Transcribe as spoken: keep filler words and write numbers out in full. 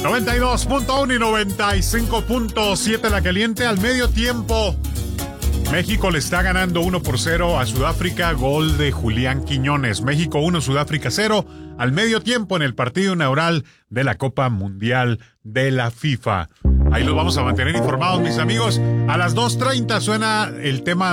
noventa y dos punto uno y noventa y cinco punto siete La Caliente. Al medio tiempo, México le está ganando uno por cero a Sudáfrica, gol de Julián Quiñones. México uno, Sudáfrica cero, al medio tiempo en el partido inaugural de la Copa Mundial de la FIFA. Ahí los vamos a mantener informados, mis amigos. A las dos treinta suena el tema